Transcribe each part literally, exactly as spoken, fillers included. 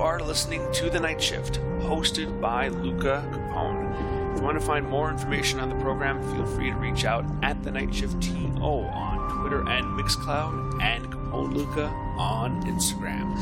are listening to The Night Shift, hosted by Luca Capone. If you want to find more information on the program, feel free to reach out at The Night Shift T O on Twitter and Mixcloud, and Capone Luca on Instagram.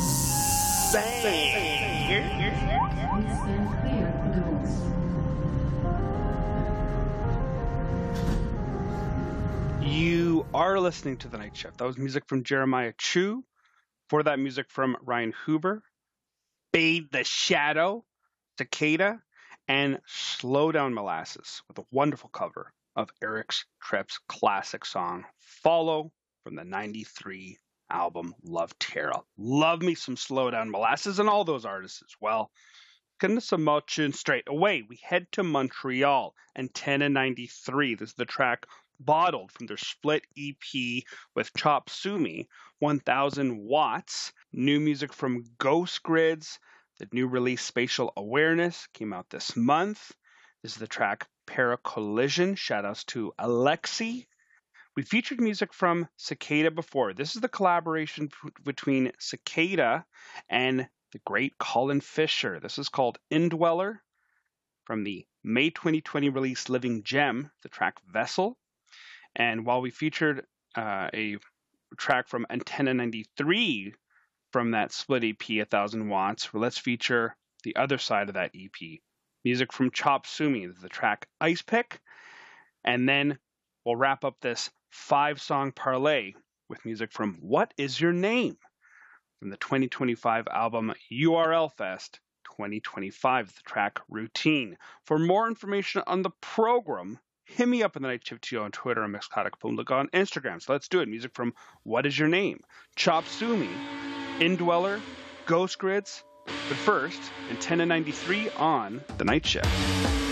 You are listening to The Night Shift. That was music from Jeremiah Chu. For that, music from Ryan Huber, Bathe the Shadow, Cicada, and Slow Down Molasses with a wonderful cover of Eric Tripp's classic song, Follow, from the ninety-three album Love Terra. Love me some Slow Down Molasses and all those artists as well. Getting some motion straight away. We head to Montreal, Antenna ninety-three. This is the track Bottled from their split E P with Chop Suey, one thousand watts. New music from Ghost Grids. The new release Spatial Awareness came out this month. This is the track Paracollision. Shoutouts to Alexi. We featured music from Cicada before. This is the collaboration p- between Cicada and the great Colin Fisher. This is called Indweller from the May twenty twenty release Living Gem, the track Vessel. And while we featured uh, a track from Antenna ninety-three from that split E P, one thousand watts, let's feature the other side of that E P. Music from Chop Suey, the track Ice Pick. And then we'll wrap up this five-song parlay with music from What Is Your Name? From the twenty twenty-five album U R L Fest twenty twenty-five, the track Routine. For more information on the program, hit me up in the Night Shift T O on Twitter and Mixcloud on Instagram. So let's do it. Music from What Is Your Name? Chop Suey, Indweller, Ghost Grids. But first, Antenna ninety-three on The Night Shift.